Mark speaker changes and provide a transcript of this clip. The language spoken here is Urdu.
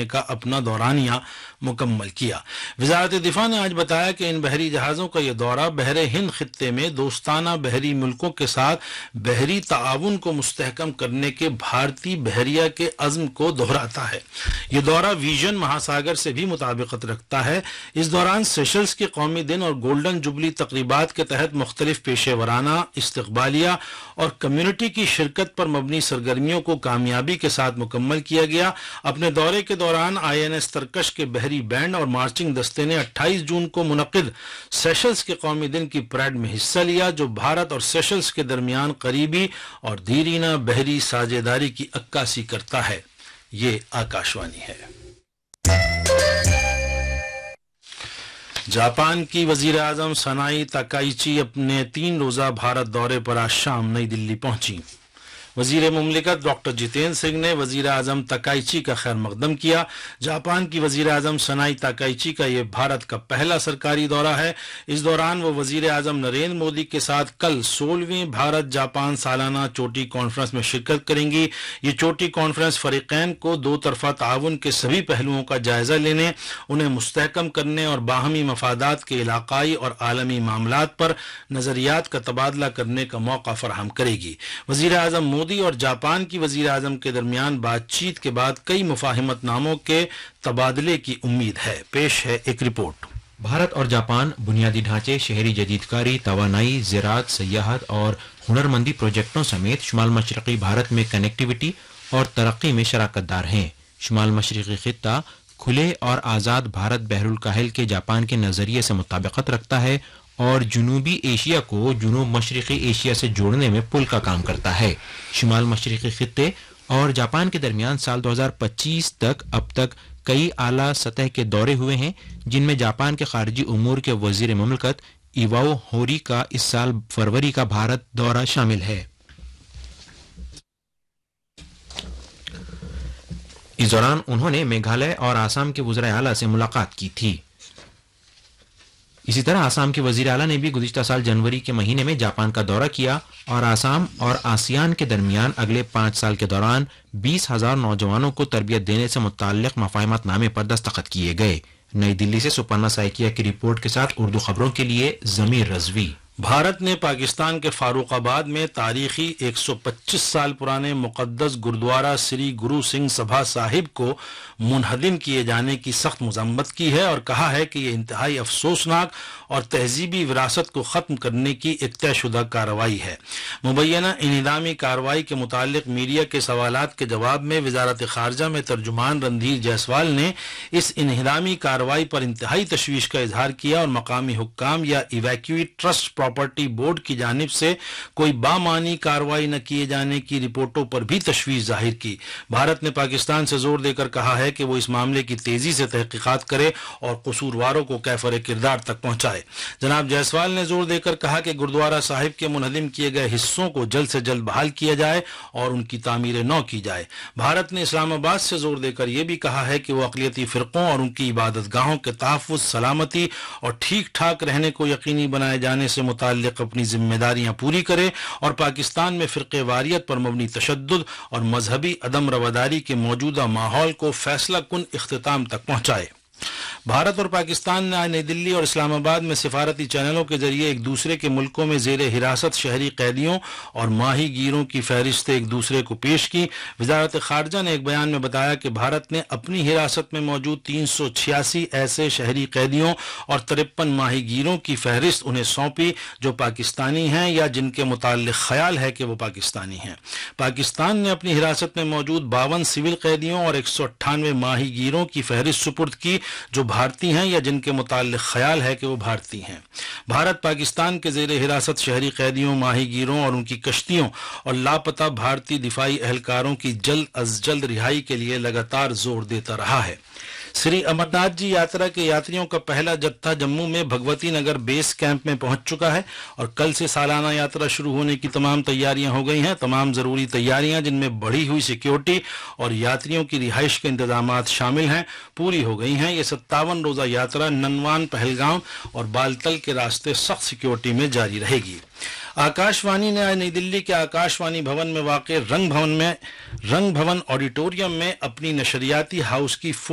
Speaker 1: ہونے کا اپنا دورانیہ مکمل کیا۔ وزارت دفاع نے آج بتایا کہ ان بحری جہازوں کا یہ دورہ بحر ہند خطے میں دوستانہ بحری ملکوں کے ساتھ بحری تعاون کو مستحکم کرنے کے بھارتی بحریہ کے عزم کو دہراتا ہے۔ یہ دورہ ویژن مہاساگر سے بھی مطابقت رکھتا ہے۔ اس دوران سیشلز کے قومی دن اور گولڈن جوبلی تقریبات کے تحت مختلف پیشہ ورانہ، استقبالیہ اور کمیونٹی کی شرکت پر مبنی سرگرمیوں کو کامیابی کے ساتھ مکمل کیا گیا۔ اپنے دورے کے دوران INS ترکش کے بحری بینڈ اور مارچنگ دستے نے 28 جون کو منعقد سیشلز کے قومی دن کی پریڈ میں حصہ لیا، جو بھارت اور سیشلز کے درمیان قریبی اور دیرینہ بحری ساجھیداری کی عکاسی کرتا ہے۔ یہ آکاشوانی ہے۔ جاپان کی وزیر اعظم سنائی تاکائچی اپنے 3 روزہ بھارت دورے پر آج شام نئی دلی پہنچی۔ وزیر مملکت ڈاکٹر جتیندر سنگھ نے وزیر اعظم تاکائچی کا خیر مقدم کیا۔ جاپان کی وزیر اعظم سنائی تاکائچی کا یہ بھارت کا پہلا سرکاری دورہ ہے۔ اس دوران وہ وزیر اعظم نریندر مودی کے ساتھ کل 16ویں بھارت جاپان سالانہ چوٹی کانفرنس میں شرکت کریں گی۔ یہ چوٹی کانفرنس فریقین کو دو طرفہ تعاون کے سبھی پہلوؤں کا جائزہ لینے، انہیں مستحکم کرنے اور باہمی مفادات کے علاقائی اور عالمی معاملات پر نظریات کا تبادلہ کرنے کا موقع فراہم کرے گی۔ وزیر اعظم مودی اور جاپان کی وزیر اعظم کے درمیان بات چیت کے بعد کئی مفاہمت ناموں کے تبادلے کی امید ہے۔ پیش ہے ایک رپورٹ۔
Speaker 2: بھارت اور جاپان بنیادی ڈھانچے، شہری جدیدکاری، توانائی، زراعت، سیاحت اور ہنرمندی پروجیکٹوں سمیت شمال مشرقی بھارت میں کنیکٹیویٹی اور ترقی میں شراکت دار ہیں۔ شمال مشرقی خطہ کھلے اور آزاد بھارت بحر الکاہل کے جاپان کے نظریے سے مطابقت رکھتا ہے اور جنوبی ایشیا کو جنوب مشرقی ایشیا سے جوڑنے میں پل کا کام کرتا ہے۔ شمال مشرقی خطے اور جاپان کے درمیان سال 2025 تک اب تک کئی اعلیٰ سطح کے دورے ہوئے ہیں، جن میں جاپان کے خارجی امور کے وزیر مملکت ایواؤ ہوری کا اس سال فروری کا بھارت دورہ شامل ہے۔ اس دوران انہوں نے میگھالیہ اور آسام کے وزرائے اعلیٰ سے ملاقات کی تھی۔ اسی طرح آسام کے وزیر اعلیٰ نے بھی گزشتہ سال جنوری کے مہینے میں جاپان کا دورہ کیا اور آسام اور آسیان کے درمیان اگلے 5 سال کے دوران 20,000 نوجوانوں کو تربیت دینے سے متعلق مفاہمت نامے پر دستخط کیے گئے۔ نئی دلی سے سپرنا سائکیا کی رپورٹ کے ساتھ اردو خبروں کے لیے ضمیر رضوی۔
Speaker 1: بھارت نے پاکستان کے فاروق آباد میں تاریخی 125 سال پرانے مقدس گردوارہ سری گرو سنگھ سبھا صاحب کو منہدم کیے جانے کی سخت مذمت کی ہے اور کہا ہے کہ یہ انتہائی افسوسناک اور تہذیبی وراثت کو ختم کرنے کی ایک طے شدہ کارروائی ہے۔ مبینہ انہدامی کارروائی کے متعلق میڈیا کے سوالات کے جواب میں وزارت خارجہ میں ترجمان رندھیر جیسوال نے اس انہدامی کارروائی پر انتہائی تشویش کا اظہار کیا اور مقامی حکام یا ایویکیویٹ ٹرسٹ پراپرٹی بورڈ کی جانب سے کوئی بامعنی کارروائی نہ کیے جانے کی رپورٹوں پر بھی تشویش ظاہر کی۔ بھارت نے پاکستان سے زور دے کر کہا ہے کہ وہ اس معاملے کی تیزی سے تحقیقات کرے اور قصورواروں کو کیفر کردار تک پہنچائے۔ جناب جیسوال نے زور دے کر کہا کہ گردوارہ صاحب کے منہدم کیے گئے حصوں کو جلد سے جلد بحال کیا جائے اور ان کی تعمیر نو کی جائے۔ بھارت نے اسلام آباد سے زور دے کر یہ بھی کہا ہے کہ وہ اقلیتی فرقوں اور ان کی عبادت گاہوں کے تحفظ، سلامتی اور ٹھیک ٹھاک رہنے کو یقینی بنائے جانے سے متعلق اپنی ذمہ داریاں پوری کرے اور پاکستان میں فرقہ واریت پر مبنی تشدد اور مذہبی عدم رواداری کے موجودہ ماحول کو فیصلہ کن اختتام تک پہنچائے۔ بھارت اور پاکستان نے آج نئی دلی اور اسلام آباد میں سفارتی چینلوں کے ذریعے ایک دوسرے کے ملکوں میں زیر حراست شہری قیدیوں اور ماہی گیروں کی فہرستیں ایک دوسرے کو پیش کی۔ وزارت خارجہ نے ایک بیان میں بتایا کہ بھارت نے اپنی حراست میں موجود 386 ایسے شہری قیدیوں اور 53 ماہی گیروں کی فہرست انہیں سونپی جو پاکستانی ہیں یا جن کے متعلق خیال ہے کہ وہ پاکستانی ہیں۔ پاکستان نے اپنی حراست میں موجود 52 سول قیدیوں اور 198 ماہی گیروں کی فہرست سپرد کی جو بھارتی ہیں یا جن کے متعلق خیال ہے کہ وہ بھارتی ہیں۔ بھارت پاکستان کے زیر حراست شہری قیدیوں، ماہی گیروں اور ان کی کشتیوں اور لاپتہ بھارتی دفاعی اہلکاروں کی جلد از جلد رہائی کے لیے لگاتار زور دیتا رہا ہے۔ سری امرناتھ جی یاترا کے یاتریوں کا پہلا جتھا جموں میں بھگوتی نگر بیس کیمپ میں پہنچ چکا ہے اور کل سے سالانہ یاترا شروع ہونے کی تمام تیاریاں ہو گئی ہیں۔ تمام ضروری تیاریاں جن میں بڑھی ہوئی سیکیورٹی اور یاتریوں کی رہائش کے انتظامات شامل ہیں پوری ہو گئی ہیں۔ یہ 57 روزہ یاترا ننوان، پہلگام اور بالتل کے راستے سخت سیکیورٹی میں جاری رہے گی۔ آکاشوانی نے آج نئی دلی کے آکاشوانی بھون میں واقع رنگ بھون آڈیٹوریم میں اپنی نشریاتی ہاؤس کی